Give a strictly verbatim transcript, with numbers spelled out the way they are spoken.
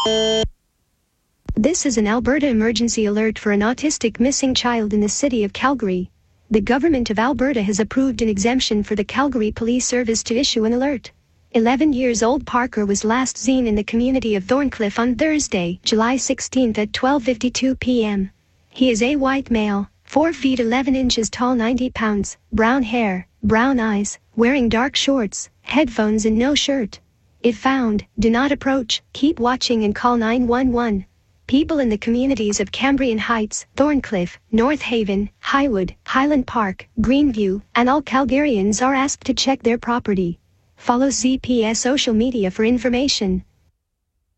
This is an Alberta emergency alert for an autistic missing child in the city of Calgary. The government of Alberta has approved an exemption for the Calgary Police Service to issue an alert. eleven years old Parker was last seen in the community of Thorncliffe on Thursday, July sixteenth at twelve fifty-two p m He is a white male, four feet eleven inches tall, ninety pounds, brown hair, brown eyes, wearing dark shorts, headphones and no shirt. If found, do not approach, keep watching and call nine one one. People in the communities of Cambrian Heights, Thorncliffe, North Haven, Highwood, Highland Park, Greenview, and all Calgarians are asked to check their property. Follow Z P S social media for information.